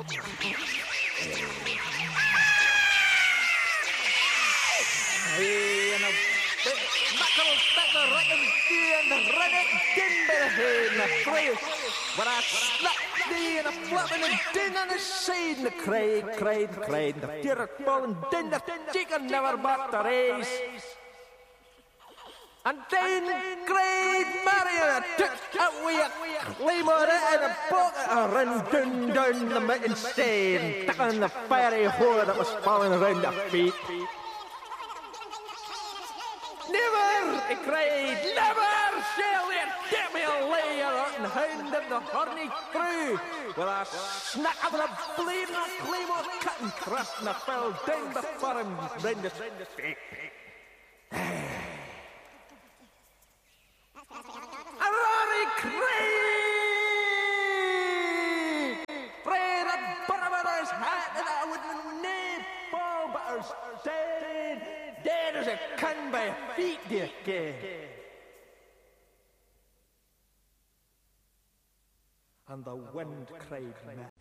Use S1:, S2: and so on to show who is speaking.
S1: En een makkelstekker rekken die en de rennen kinderen heen naar vrees. Waar hij slapt die en de flappen en ding aan de zijde. De kreeg. De tierpollen ding, de chicken never but the race. En dan kreeg Marion tuk uit wie klimmen en de bogen rennen dun met een steen. Takken de fairy hoor dat was vallen run de feet. Never, ik kreeg, never shall it get me a layer in the hand of the horny crew. With a snack of the bleeding claymore cut and thrust and a fell down before him, Brenda feet. A Rory Craig! Pray the barber's hat and I would name Paul Butter's dead. Dead as a can by feet, dear kid. And the wind cried